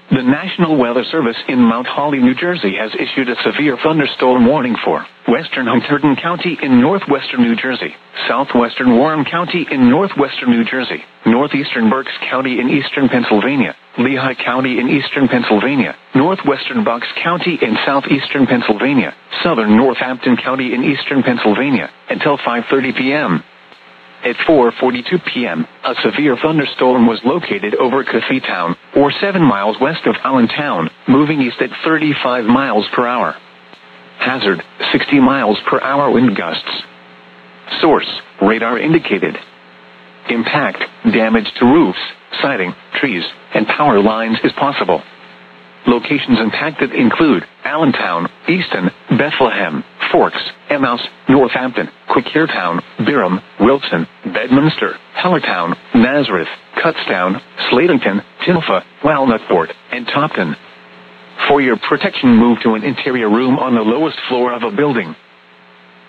The National Weather Service in Mount Holly, New Jersey has issued a severe thunderstorm warning for western Hunterdon County in northwestern New Jersey, southwestern Warren County in northwestern New Jersey, northeastern Berks County in eastern Pennsylvania, Lehigh County in eastern Pennsylvania, northwestern Bucks County in southeastern Pennsylvania, southern Northampton County in eastern Pennsylvania, until 5:30 p.m. At 4:42 p.m., a severe thunderstorm was located over Coffeetown, or 7 miles west of Allentown, moving east at 35 miles per hour. Hazard, 60 miles per hour wind gusts. Source, radar indicated. Impact, damage to roofs, siding, trees, and power lines is possible. Locations impacted include Allentown, Easton, Bethlehem, Forks, Emmaus, Northampton, Quakertown, Byram, Wilson, Bedminster, Hellertown, Nazareth, Kutztown, Slatington, Tinalfa, Walnutport, and Topton. For your protection, move to an interior room on the lowest floor of a building.